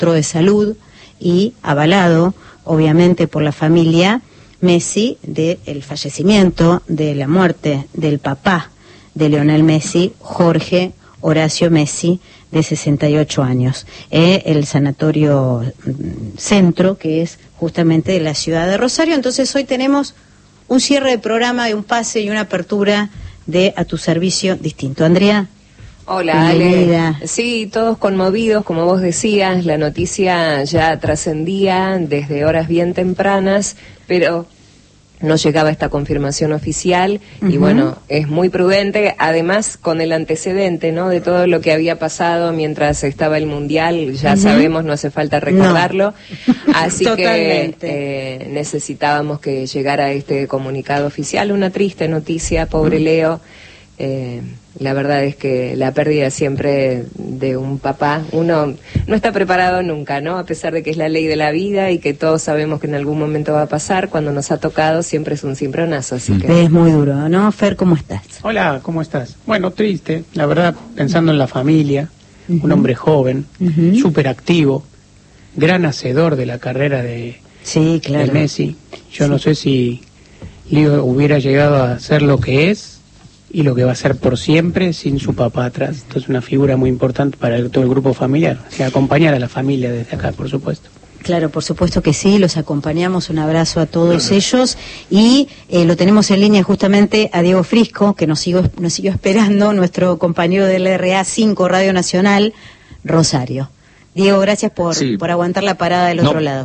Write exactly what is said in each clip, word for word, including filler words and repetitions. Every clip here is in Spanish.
ministro de Salud y avalado, obviamente, por la familia Messi, del fallecimiento, de la muerte del papá de Lionel Messi, Jorge Horacio Messi, de sesenta y ocho años, eh, el Sanatorio Centro, que es justamente de la ciudad de Rosario. Entonces hoy tenemos un cierre de programa, de un pase y una apertura de A Tu Servicio Distinto. Andrea. Hola, Ale. Sí, todos conmovidos, como vos decías, la noticia ya trascendía desde horas bien tempranas, pero no llegaba esta confirmación oficial. Uh-huh. Y bueno, es muy prudente, además con el antecedente, ¿no?, de todo lo que había pasado mientras estaba el Mundial, ya uh-huh. sabemos, no hace falta recordarlo, no. Así que eh, necesitábamos que llegara este comunicado oficial. Una triste noticia, pobre uh-huh. Leo. Eh, la verdad es que la pérdida siempre de un papá, uno no está preparado nunca, ¿no? A pesar de que es la ley de la vida y que todos sabemos que en algún momento va a pasar, cuando nos ha tocado siempre es un cimbronazo, así que... Es muy duro, ¿no? Fer, ¿cómo estás? Hola, ¿cómo estás? Bueno, triste, la verdad, pensando en la familia, uh-huh. un hombre joven, uh-huh. súper activo, gran hacedor de la carrera de, sí, claro. de Messi. Yo sí. no sé si Leo hubiera llegado a ser lo que es y lo que va a ser por siempre sin su papá atrás. Entonces una figura muy importante para el, todo el grupo familiar, o sea, acompañar a la familia desde acá, por supuesto. Claro, por supuesto que sí, los acompañamos, un abrazo a todos claro. ellos, y eh, lo tenemos en línea justamente a Diego Frisco, que nos siguió, nos siguió esperando, nuestro compañero del R A cinco Radio Nacional, Rosario. Diego, gracias por, sí. por aguantar la parada del no. otro lado.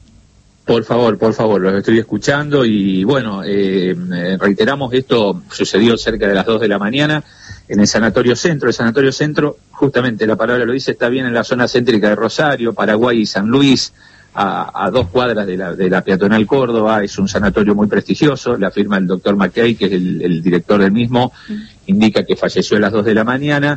Por favor, por favor, los estoy escuchando y bueno, eh, reiteramos, esto sucedió cerca de las dos de la mañana en el Sanatorio Centro. El Sanatorio Centro, justamente la palabra lo dice, está bien en la zona céntrica de Rosario, Paraguay y San Luis, a, a dos cuadras de la, de la peatonal Córdoba. Es un sanatorio muy prestigioso, la firma el doctor McKay, que es el, el director del mismo, indica que falleció a las dos de la mañana.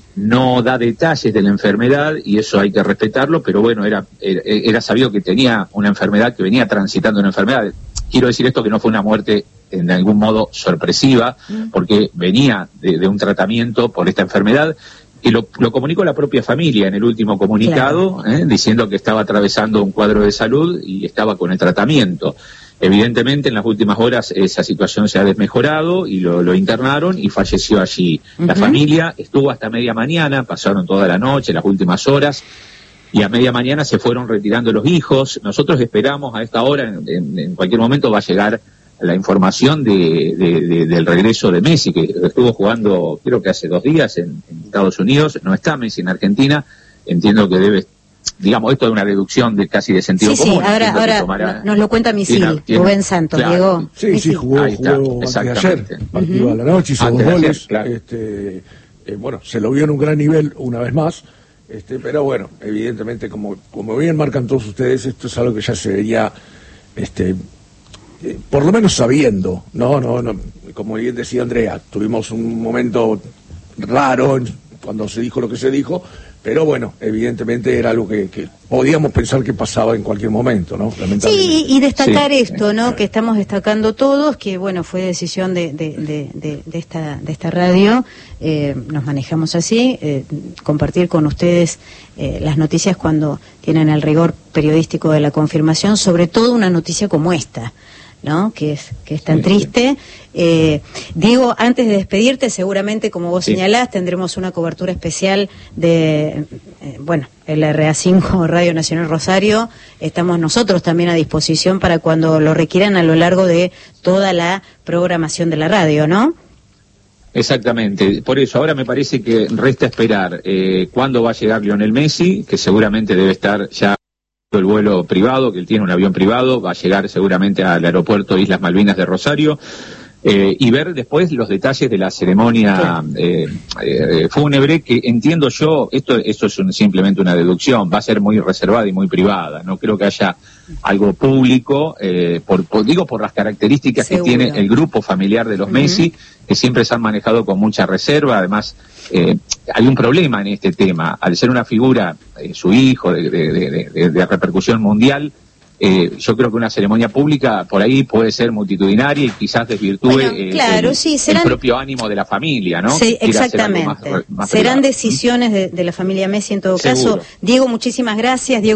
No da detalles de la enfermedad y eso hay que respetarlo, pero bueno, era, era era sabido que tenía una enfermedad, que venía transitando una enfermedad. Quiero decir esto, que no fue una muerte en algún modo sorpresiva, porque venía de, de un tratamiento por esta enfermedad, y lo, lo comunicó la propia familia en el último comunicado, claro. eh, diciendo que estaba atravesando un cuadro de salud y estaba con el tratamiento. Evidentemente en las últimas horas esa situación se ha desmejorado y lo, lo internaron y falleció allí. Uh-huh. La familia estuvo hasta media mañana, pasaron toda la noche, las últimas horas, y a media mañana se fueron retirando los hijos. Nosotros esperamos a esta hora, en, en, en cualquier momento va a llegar la información de, de, de, del regreso de Messi, que estuvo jugando creo que hace dos días en, en Estados Unidos. No está Messi en Argentina, entiendo que debe, digamos, esto es una reducción de casi de sentido sí, común. Sí, ahora, ahora tomará, nos lo cuenta Misil, Rubén Santos, claro, llegó. Sí, Misil. sí, jugó, jugó antes de ayer, partido uh-huh. a la noche, hizo antes dos goles, ayer, claro. este, eh, bueno, se lo vio en un gran nivel una vez más, este, pero bueno, evidentemente, como, como bien marcan todos ustedes, esto es algo que ya se veía, este, eh, por lo menos sabiendo, no, no, no, como bien decía Andrea, tuvimos un momento raro cuando se dijo lo que se dijo, pero bueno, evidentemente era algo que, que podíamos pensar que pasaba en cualquier momento, ¿no? Sí, y destacar sí. esto, ¿no? Que estamos destacando todos, que bueno, fue decisión de, de, de, de, de esta de esta radio, eh, nos manejamos así, eh, compartir con ustedes eh, las noticias cuando tienen el rigor periodístico de la confirmación, sobre todo una noticia como esta, ¿no? Que es que es tan sí, triste. Sí. Eh, Diego, antes de despedirte, seguramente, como vos sí. señalás, tendremos una cobertura especial de, eh, bueno, el R A cinco Radio Nacional Rosario. Estamos nosotros también a disposición para cuando lo requieran a lo largo de toda la programación de la radio, ¿no? Exactamente, por eso ahora me parece que resta esperar eh, cuándo va a llegar Lionel Messi, que seguramente debe estar ya el vuelo privado, que él tiene un avión privado, va a llegar seguramente al aeropuerto Islas Malvinas de Rosario, eh, y ver después los detalles de la ceremonia eh, eh, fúnebre, que entiendo yo, esto, esto es un, simplemente una deducción, va a ser muy reservada y muy privada, no creo que haya algo público, eh, por, por, digo por las características Seguro. que tiene el grupo familiar de los uh-huh. Messi, que siempre se han manejado con mucha reserva. Además, eh, hay un problema en este tema, al ser una figura, eh, su hijo, de, de, de, de, de repercusión mundial, eh, yo creo que una ceremonia pública por ahí puede ser multitudinaria y quizás desvirtúe bueno, eh, claro, el, sí, serán, el propio ánimo de la familia, ¿no? Sí, exactamente. Más, más serán privado. Decisiones de, de la familia Messi en todo Seguro. Caso. Diego, muchísimas gracias. Diego